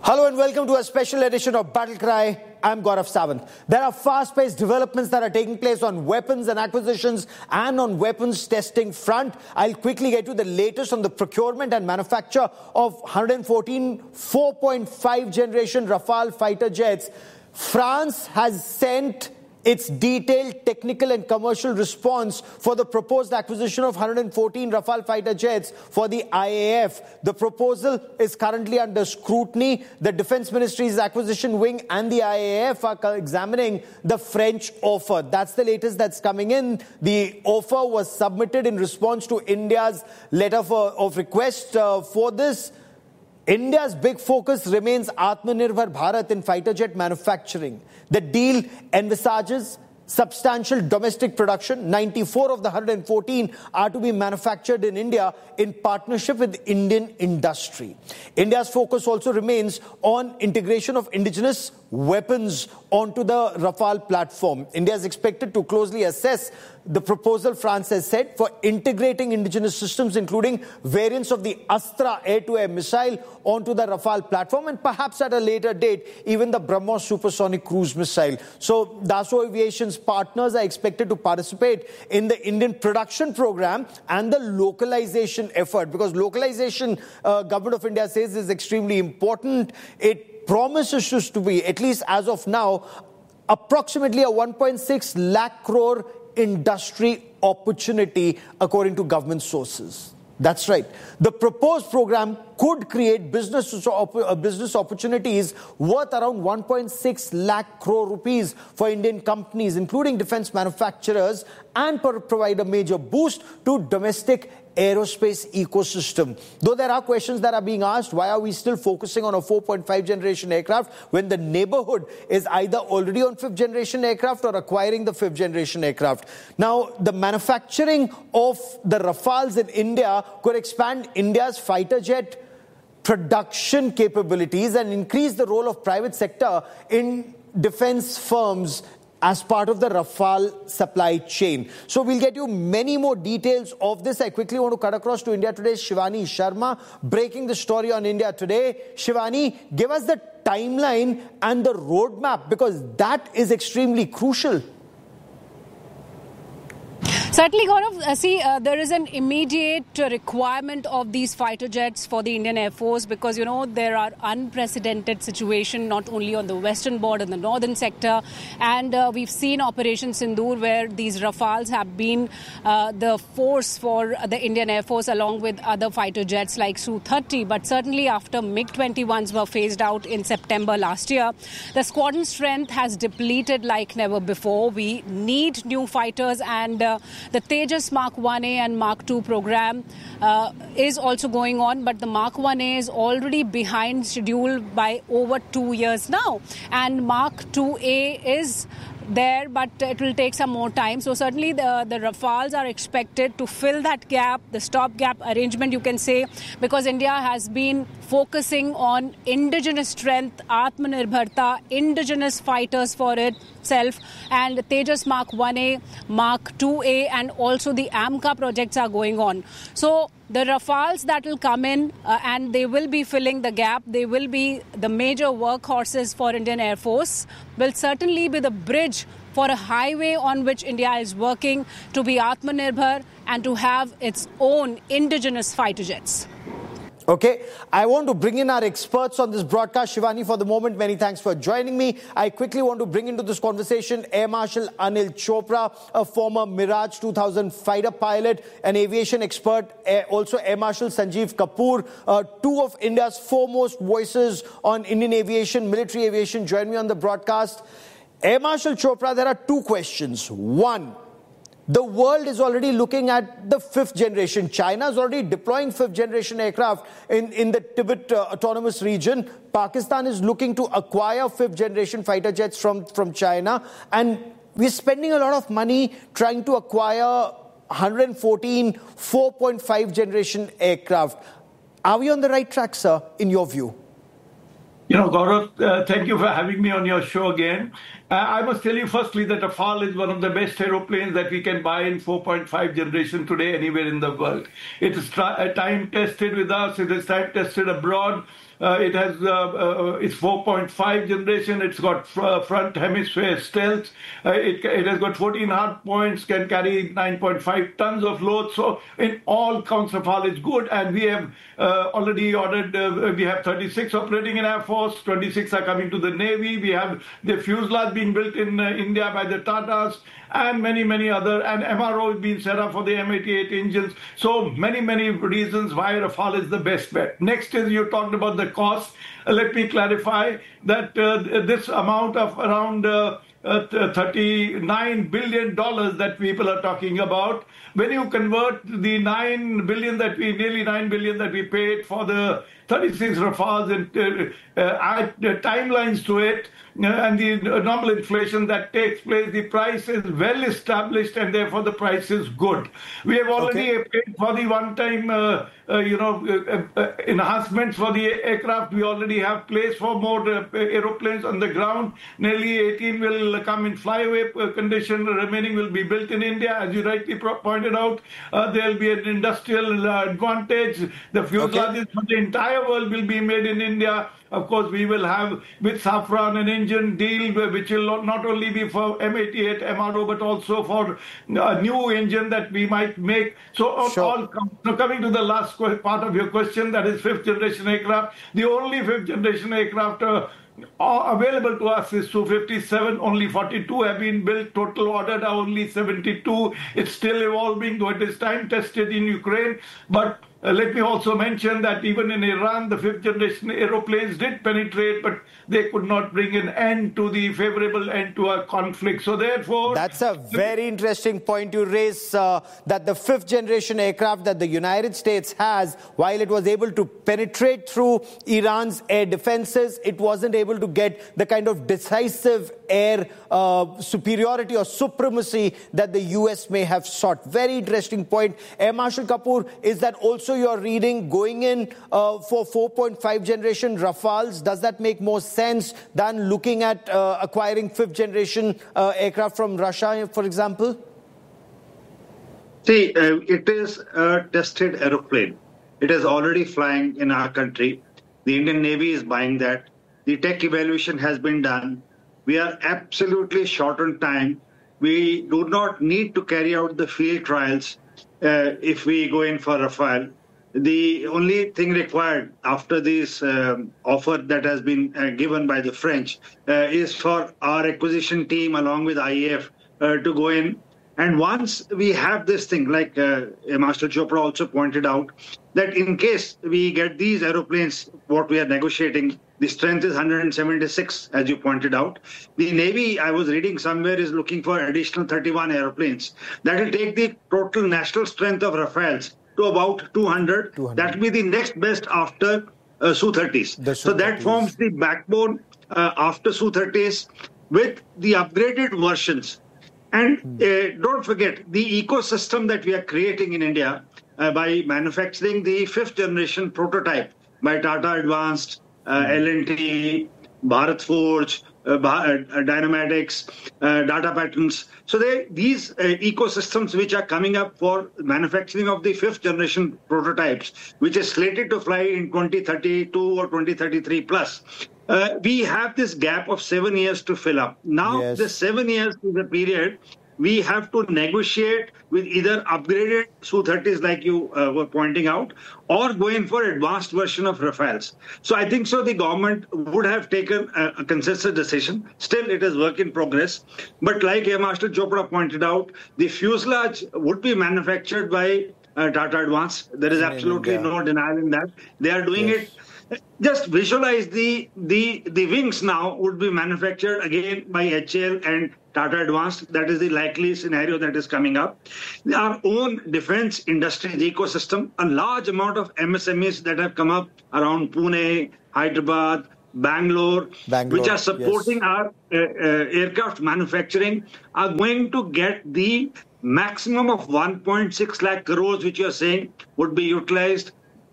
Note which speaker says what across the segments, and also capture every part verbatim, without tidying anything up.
Speaker 1: Hello and welcome to a special edition of Battle Cry. I'm Gaurav Sawant. There are fast-paced developments that are taking place on weapons and acquisitions and on weapons testing front. I'll quickly get to the latest on the procurement and manufacture of one hundred fourteen four point five generation Rafale fighter jets. France has sent its detailed technical and commercial response for the proposed acquisition of one hundred fourteen Rafale fighter jets for the I A F. The proposal is currently under scrutiny. The Defense Ministry's acquisition wing and the I A F are examining the French offer. That's the latest that's coming in. The offer was submitted in response to India's letter for, of request uh, for this. India's big focus remains Atmanirbhar Bharat in fighter jet manufacturing. The deal envisages substantial domestic production. ninety-four of the one hundred fourteen are to be manufactured in India in partnership with Indian industry. India's focus also remains on integration of indigenous weapons onto the Rafale platform. India is expected to closely assess the proposal, France has said, for integrating indigenous systems, including variants of the Astra air-to-air missile onto the Rafale platform, and perhaps at a later date, even the BrahMos supersonic cruise missile. So Dassault Aviation's partners are expected to participate in the Indian production program and the localization effort, because localization, uh, Government of India says, is extremely important. It promises to be, at least as of now, approximately a one point six lakh crore industry opportunity, according to government sources. That's right. The proposed program could create business, business opportunities worth around one point six lakh crore rupees for Indian companies, including defense manufacturers, and provide a major boost to domestic aerospace ecosystem. Though there are questions that are being asked, why are we still focusing on a four point five generation aircraft when the neighborhood is either already on fifth generation aircraft or acquiring the fifth generation aircraft? Now, the manufacturing of the Rafales in India could expand India's fighter jet production capabilities and increase the role of private sector in defense firms as part of the Rafale supply chain. So we'll get you many more details of this. I quickly want to cut across to India Today's Shivani Sharma, breaking the story on India Today. Shivani, give us the timeline and the roadmap, because that is extremely crucial.
Speaker 2: Certainly, Gaurav, uh, see, uh, there is an immediate uh, requirement of these fighter jets for the Indian Air Force because, you know, there are unprecedented situation not only on the western border, in the northern sector, and uh, we've seen Operation Sindoor where these Rafales have been uh, the force for the Indian Air Force along with other fighter jets like S U thirty. But certainly after MiG twenty-ones were phased out in September last year, the squadron strength has depleted like never before. We need new fighters, and uh, the Tejas Mark one A and Mark two program uh, is also going on, but the Mark one A is already behind schedule by over two years now. And Mark two A is there, but it will take some more time. So certainly the, the Rafales are expected to fill that gap, the stopgap arrangement, you can say, because India has been focusing on indigenous strength, Atmanirbharta, indigenous fighters for itself, and Tejas Mark one A, Mark two A, and also the AMCA projects are going on. So the Rafales that will come in uh, and they will be filling the gap, they will be the major workhorses for Indian Air Force, will certainly be the bridge for a highway on which India is working to be Atmanirbhar and to have its own indigenous fighter jets.
Speaker 1: Okay, I want to bring in our experts on this broadcast. Shivani, for the moment, many thanks for joining me. I quickly want to bring into this conversation Air Marshal Anil Chopra, a former Mirage two thousand fighter pilot, an aviation expert, also Air Marshal Sanjeev Kapoor, uh, two of India's foremost voices on Indian aviation, military aviation, join me on the broadcast. Air Marshal Chopra, there are two questions. One, the world is already looking at the fifth generation. China is already deploying fifth generation aircraft in, in the Tibet uh, autonomous region. Pakistan is looking to acquire fifth generation fighter jets from, from China. And we're spending a lot of money trying to acquire one hundred fourteen four point five generation aircraft. Are we on the right track, sir, in your view?
Speaker 3: You know, Gaurav, uh, thank you for having me on your show again. Uh, I must tell you firstly that Rafale is one of the best aeroplanes that we can buy in four point five generation today anywhere in the world. It is uh, time tested with us. It is time tested abroad. Uh, it has uh, uh, it's four point five generation. It's got fr- front hemisphere stealth. Uh, it, it has got fourteen hard points. Can carry nine point five tons of load. So in all counts, Rafale is good. And we have uh, already ordered. Uh, we have thirty-six operating in Air Force. twenty-six are coming to the Navy. We have the fuselage being built in uh, India by the Tatas, and many, many other, and M R O is being set up for the M eighty-eight engines. So many, many reasons why Rafale is the best bet. Next is you talked about the cost. Uh, let me clarify that uh, this amount of around uh, uh, thirty-nine billion dollars that people are talking about, when you convert the nine billion dollars that we, nearly nine billion dollars that we paid for the thirty-six Rafales and uh, uh, add uh, timelines to it, uh, and the normal inflation that takes place, the price is well established, and therefore the price is good. We have already
Speaker 1: Okay.
Speaker 3: paid for the one-time, uh, uh, you know, uh, uh, enhancements for the aircraft. We already have place for more uh, aeroplanes on the ground. Nearly eighteen will come in flyaway condition. The remaining will be built in India, as you rightly pointed out. Uh, there will be an industrial uh, advantage. The fuselages
Speaker 1: Okay.
Speaker 3: for the entire world will be made in India. Of course, we will have with Safran an engine deal which will not only be for M eighty-eight M R O but also for a new engine that we might make. So, all,
Speaker 1: Sure.
Speaker 3: all so coming to the last part of your question, that is fifth generation aircraft. The only fifth generation aircraft uh, available to us is two fifty-seven. Only forty-two have been built. Total ordered are only seventy-two. It's still evolving, though it is time tested in Ukraine. But uh, let me also mention that even in Iran, the fifth generation aeroplanes did penetrate, but they could not bring an end to the favorable end to a conflict. So therefore,
Speaker 1: That's a very interesting point you raise, uh, that the fifth generation aircraft that the United States has, while it was able to penetrate through Iran's air defenses, it wasn't able to get the kind of decisive air uh, superiority or supremacy that the U S may have sought. Very interesting point. Air Marshal Kapoor, is that also your reading going in uh, for four point five generation Rafales? Does that make more sense than looking at uh, acquiring fifth generation uh, aircraft from Russia, for example?
Speaker 4: See, uh, it is a tested aeroplane. It is already flying in our country. The Indian Navy is buying that. The tech evaluation has been done. We are absolutely short on time. We do not need to carry out the field trials uh, if we go in for Rafale. The only thing required after this um, offer that has been uh, given by the French uh, is for our acquisition team along with I A F uh, to go in. And once we have this thing, like uh, Master Chopra also pointed out, that in case we get these aeroplanes, what we are negotiating, the strength is one hundred seventy-six, as you pointed out. The Navy, I was reading somewhere, is looking for additional thirty-one aeroplanes. That will take the total national strength of Rafales to about two hundred.
Speaker 1: two hundred.
Speaker 4: That will be the next best after uh, S U thirties.
Speaker 1: The
Speaker 4: So that
Speaker 1: Su-30s.
Speaker 4: forms the backbone uh, after S U thirties with the upgraded versions. And uh, don't forget the ecosystem that we are creating in India uh, by manufacturing the fifth generation prototype by Tata Advanced, uh, L and T, Bharat Forge, uh, Bha- uh, Dynamatics, uh, Data Patterns. So they, these uh, ecosystems which are coming up for manufacturing of the fifth generation prototypes, which is slated to fly in twenty thirty-two or twenty thirty-three plus. Uh, we have this gap of seven years to fill up. Now,
Speaker 1: Yes.
Speaker 4: the seven years is the period we have to negotiate with either upgraded S U thirties, like you uh, were pointing out, or going for advanced version of Rafales. So I think so the government would have taken a, a consensus decision. Still, it is work in progress. But like Air Master Chopra pointed out, the fuselage would be manufactured by uh, Tata Advanced. There is
Speaker 1: In
Speaker 4: absolutely
Speaker 1: India.
Speaker 4: no denial in that. They are doing
Speaker 1: Yes.
Speaker 4: it. Just visualize the the the wings now would be manufactured again by H A L and Tata Advanced. That is the likely scenario that is coming up. Our own defense industry ecosystem, a large amount of M S M Es that have come up around Pune, Hyderabad, Bangalore,
Speaker 1: Bangalore,
Speaker 4: which are supporting
Speaker 1: yes.
Speaker 4: our uh, uh, aircraft manufacturing, are going to get the maximum of one point six lakh crores, which you are saying would be utilized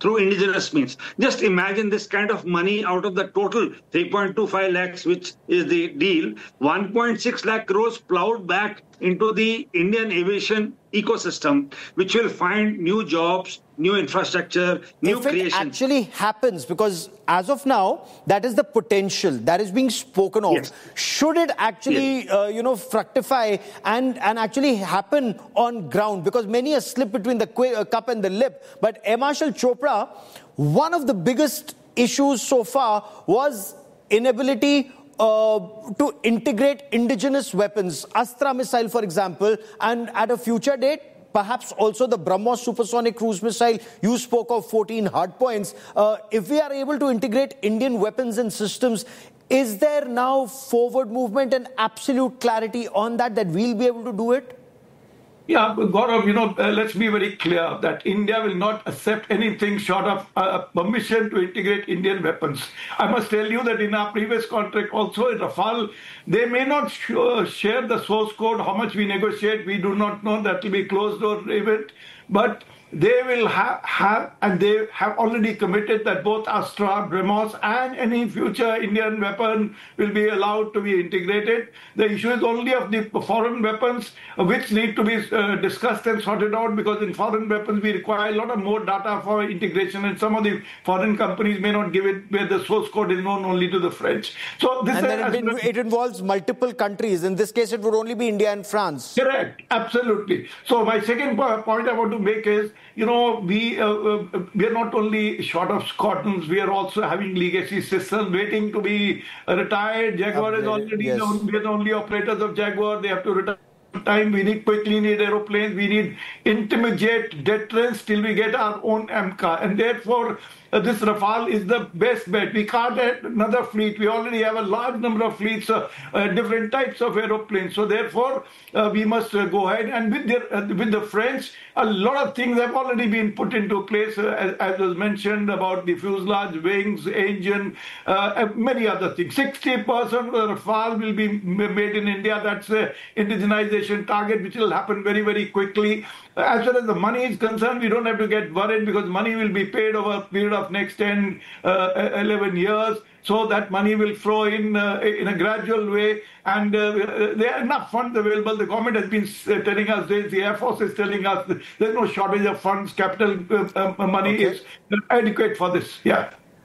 Speaker 4: through indigenous means. Just imagine this kind of money out of the total three point two five lakhs, which is the deal, one point six lakh crores plowed back into the Indian aviation ecosystem, which will find new jobs, new infrastructure, new
Speaker 1: if it
Speaker 4: creations.
Speaker 1: actually happens, because as of now, that is the potential that is being spoken of.
Speaker 4: Yes.
Speaker 1: Should it actually,
Speaker 4: Yes.
Speaker 1: uh, you know, fructify and, and actually happen on ground? Because many a slip between the qu- uh, cup and the lip. But Air Marshal Chopra, one of the biggest issues so far was inability Uh, to integrate indigenous weapons, Astra missile, for example, and at a future date, perhaps also the BrahMos supersonic cruise missile. You spoke of fourteen hardpoints. Uh, if we are able to integrate Indian weapons and systems, is there now forward movement and absolute clarity on that, that we'll be able to do it?
Speaker 3: Yeah, Gaurav, you know, uh, let's be very clear that India will not accept anything short of uh, permission to integrate Indian weapons. I must tell you that in our previous contract, also in Rafale, they may not sh- uh, share the source code, how much we negotiate, we do not know. That will be closed door event. But they will have, have, and they have already committed that both Astra, BrahMos, and any future Indian weapon will be allowed to be integrated. The issue is only of the foreign weapons, uh, which need to be uh, discussed and sorted out, because in foreign weapons we require a lot of more data for integration, and some of the foreign companies may not give it where the source code is known only to the French. So this
Speaker 1: and then
Speaker 3: is,
Speaker 1: it, in, it involves multiple countries. In this case, it would only be India and France.
Speaker 3: Correct, absolutely. So my second point I want to make is, you know, we uh, uh, we are not only short of Squadrons, we are also having legacy systems waiting to be uh, retired. Jaguar is already,
Speaker 1: yes.
Speaker 3: the, we are the only operators of Jaguar. They have to retire. Time we need quickly need aeroplanes. We need intermediate deterrence till we get our own AMCA, and therefore uh, this Rafale is the best bet. We can't add another fleet. We already have a large number of fleets, uh, uh, different types of aeroplanes. So therefore uh, we must uh, go ahead. And with the uh, with the French, a lot of things have already been put into place, uh, as, as was mentioned about the fuselage, wings, engine, uh, many other things. sixty percent of the Rafale will be made in India. That's the indigenization target, which will happen very, very quickly. As far as the money is concerned, we don't have to get worried, because money will be paid over a period of next ten, uh, eleven years. So that money will flow in uh, in a gradual way, and uh, there are enough funds available. The government has been uh, telling us this, the Air Force is telling us there's no shortage of funds. Capital uh, uh, money
Speaker 1: Okay.
Speaker 3: is adequate for this. Yeah.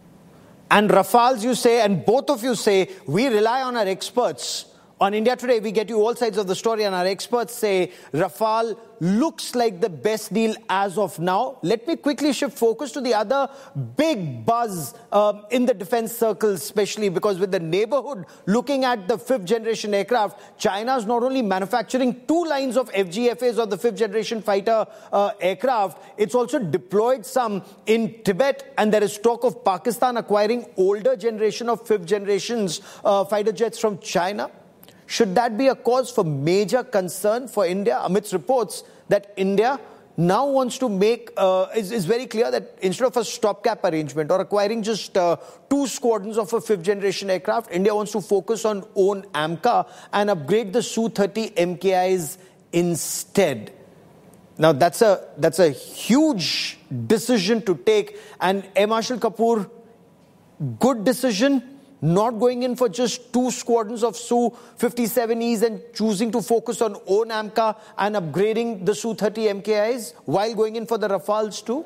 Speaker 1: And Rafales, you say, and both of you say, we rely on our experts. On India Today, we get you all sides of the story, and our experts say Rafale looks like the best deal as of now. Let me quickly shift focus to the other big buzz um, in the defense circles, especially because with the neighborhood looking at the fifth generation aircraft, China is not only manufacturing two lines of F G F As or the fifth generation fighter uh, aircraft, it's also deployed some in Tibet, and there is talk of Pakistan acquiring older generation of fifth generations uh, fighter jets from China. Should that be a cause for major concern for India? Amidst reports that India now wants to make, uh, is, is very clear that instead of a stopgap arrangement or acquiring just uh, two squadrons of a fifth generation aircraft, India wants to focus on own AMCA and upgrade the S U thirty M K Is instead. Now that's a, that's a huge decision to take, and Air Marshal Kapoor, good decision. Not going in for just two squadrons of S U fifty-seven Es and choosing to focus on own AMCA and upgrading the S U thirty M K Is while going in for the Rafales too?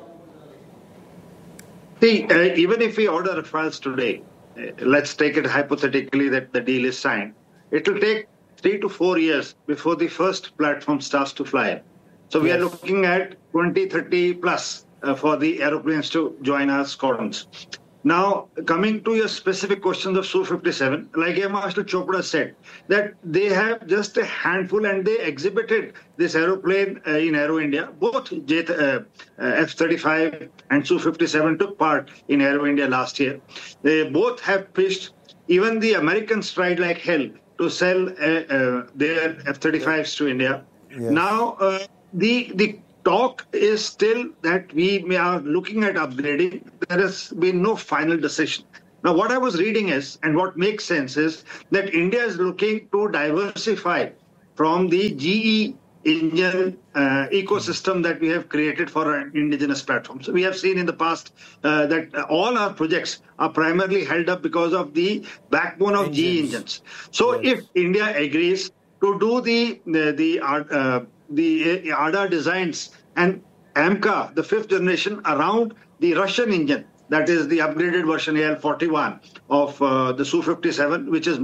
Speaker 4: See, uh, even if we order Rafales today, uh, let's take it hypothetically that the deal is signed, it will take three to four years before the first platform starts to fly. So we
Speaker 1: Yes.
Speaker 4: are looking at twenty, thirty plus uh, for the aeroplanes to join our squadrons. Now, coming to your specific questions of S U fifty-seven, like Air Marshal Chopra said, that they have just a handful, and they exhibited this aeroplane uh, in Aero India. Both J, uh, uh, F thirty-five and S U fifty-seven took part in Aero India last year. They both have pitched. Even the Americans tried like hell to sell uh, uh, their F thirty-fives to India.
Speaker 1: Yes.
Speaker 4: Now, uh, the the talk is still that we are looking at upgrading. There has been no final decision. Now, what I was reading is, and what makes sense is, that India is looking to diversify from the G E engine uh, ecosystem that we have created for our indigenous platforms. We have seen in the past uh, that all our projects are primarily held up because of the backbone of
Speaker 1: engines.
Speaker 4: G E engines. So yes. if India agrees to do the the the, uh, the A D A designs and AMCA, the fifth generation, around the Russian engine, that is the upgraded version A L forty-one of uh, the S U fifty-seven, which is